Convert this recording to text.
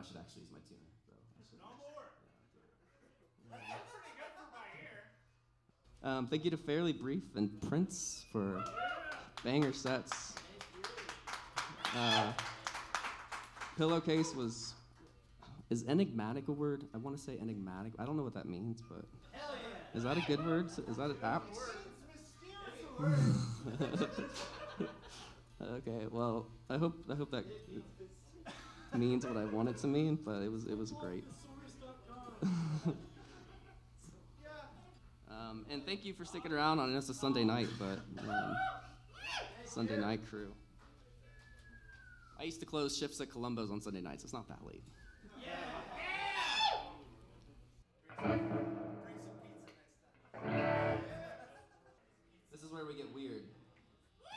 I should actually use my tuner, though. No more. That's pretty good for my ear. Thank you to Fairly Brief and Prince for banger sets. Pillowcase is enigmatic a word? I want to say enigmatic. I don't know what that means, but is that a good word? Is that apt? It's mysterious. Okay, well, I hope that means what I want it to mean, but it was great. And thank you for sticking around on it's a Sunday night, but Sunday night crew. I used to close shifts at Columbo's on Sunday nights. It's not that late. Bring some pizza next time. This is where we get weird.